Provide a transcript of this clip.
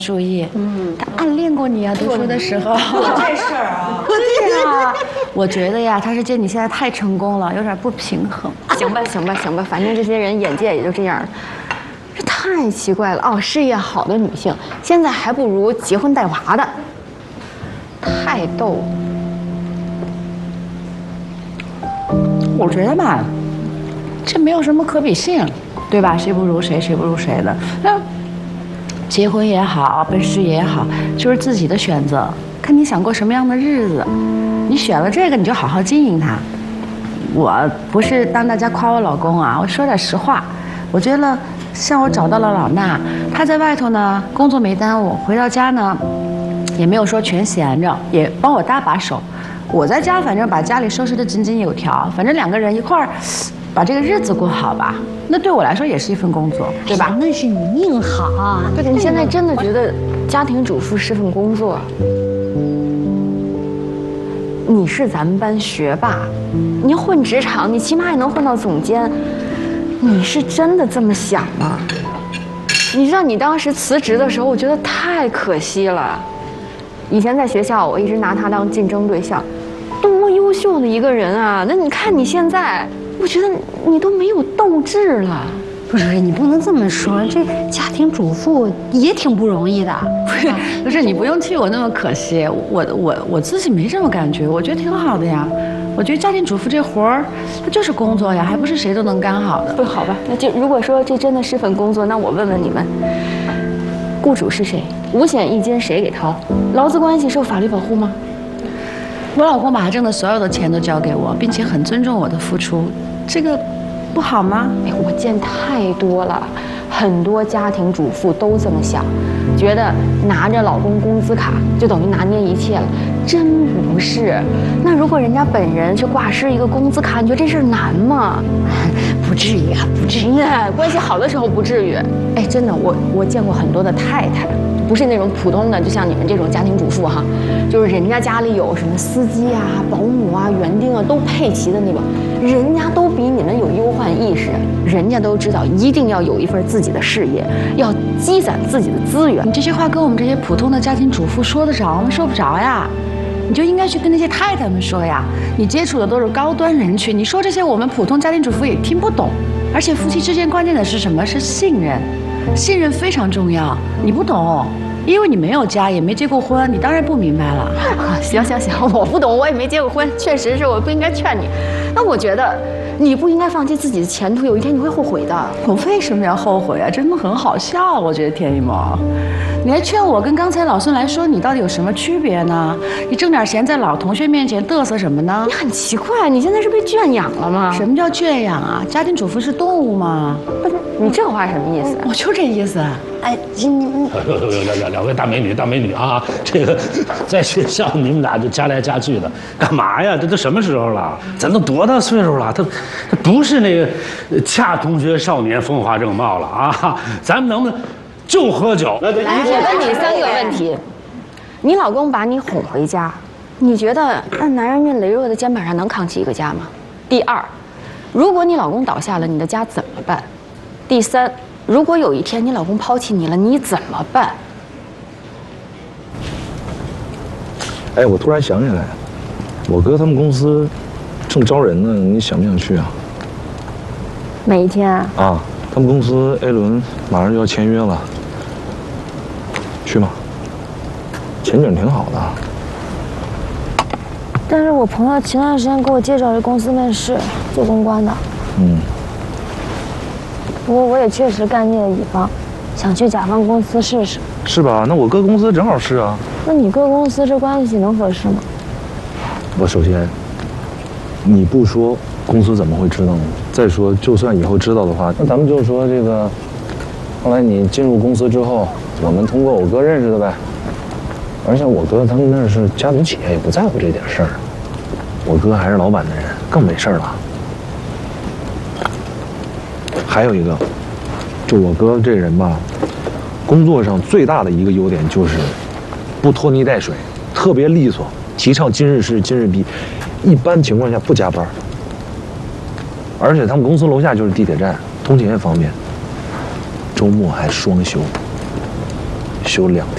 注意，他暗恋过你啊，读书的时候。 这事儿啊， 对呀，我觉得呀，他是见你现在太成功了，有点不平衡。 行吧，行吧，行吧，反正这些人眼界也就这样了。这太奇怪了哦，事业好的女性现在还不如结婚带娃的，太逗了。 我觉得吧，这没有什么可比性，对吧？谁不如谁，谁不如谁的。那结婚也好，奔事业也好，就是自己的选择，看你想过什么样的日子。你选了这个，你就好好经营它。我不是当大家夸我老公啊，我说点实话，我觉得像我找到了老衲，他在外头呢工作没耽误，回到家呢也没有说全闲着，也帮我搭把手。我在家反正把家里收拾得井井有条，反正两个人一块儿把这个日子过好吧，那对我来说也是一份工作，对吧？ 那是你命好。 对，你现在真的觉得家庭主妇是份工作？你是咱们班学霸，你要混职场，你起码也能混到总监。你是真的这么想吗？你知道你当时辞职的时候，我觉得太可惜了。以前在学校，我一直拿他当竞争对象，多优秀的一个人啊！那你看你现在，我觉得你都没有斗志了。 不是，你不能这么说，这家庭主妇也挺不容易的。 不是，你不用替我那么可惜，我自己没这么感觉，我觉得挺好的呀。我觉得家庭主妇这活儿，它就是工作呀，还不是谁都能干好的。 不好吧？那就如果说这真的是份工作，那我问问你们，雇主是谁？五险一金谁给掏？劳资关系受法律保护吗？ 我老公把他挣的所有的钱都交给我，并且很尊重我的付出，这个不好吗？ 哎，我见太多了，很多家庭主妇都这么想，觉得拿着老公工资卡就等于拿捏一切了，真不是。那如果人家本人去挂失一个工资卡，你觉得这事儿难吗？ 不至于啊，不至于。 关系好的时候不至于。哎，真的，我见过很多的太太，不是那种普通的，就像你们这种家庭主妇哈，就是人家家里有什么司机啊、保姆啊、园丁啊都配齐的那种，人家都比你们有忧患意识，人家都知道一定要有一份自己的事业，要积攒自己的资源。 你这些话跟我们这些普通的家庭主妇说得着吗？说不着呀。你就应该去跟那些太太们说呀，你接触的都是高端人群，你说这些我们普通家庭主妇也听不懂。而且夫妻之间关键的是什么？是信任，信任非常重要。你不懂，因为你没有家，也没结过婚，你当然不明白了。 行行行，我不懂，我也没结过婚，确实是我不应该劝你。那我觉得你不应该放弃自己的前途，有一天你会后悔的。 我为什么要后悔啊？真的很好笑，我觉得田一萌，你还劝我跟刚才老孙来说你到底有什么区别呢？你挣点钱在老同学面前嘚瑟什么呢？ 你很奇怪，你现在是被圈养了吗？ 什么叫圈养啊？家庭主妇是动物吗？ 不是，你这话什么意思？ 我就这意思。 哎，你们两位大美女啊，这个在学校你们俩就加来加去的，干嘛呀？这都什么时候了？咱都多大岁数了？他不是那个恰同学少年风华正茂了啊！咱们能不能就喝酒？ 来，我问你3个问题：你老公把你哄回家，你觉得那男人这羸弱的肩膀上能扛起一个家吗？第2，如果你老公倒下了，你的家怎么办？第3，如果有一天你老公抛弃你了，你怎么办？ 哎，我突然想起来，我哥他们公司正招人呢，你想不想去啊？ 哪一天啊？ 啊，他们公司 A 轮马上就要签约了，去吗？前景挺好的。 但是我朋友前段时间给我介绍这公司面试，做公关的。不过我也确实干腻了乙方，想去甲方公司试试。 是吧？那我哥公司正好是啊。 那你哥公司这关系能合适吗？ 我首先，你不说，公司怎么会知道呢？再说，就算以后知道的话，那咱们就说这个，后来你进入公司之后，我们通过我哥认识的呗。而且我哥他们那是家族企业，也不在乎这点事儿。我哥还是老板的人，更没事儿了。还有一个，就我哥这人吧，工作上最大的一个优点就是不拖泥带水，特别利索，提倡今日事今日毕，一般情况下不加班。而且他们公司楼下就是地铁站，通勤也方便，周末还双休，休2天。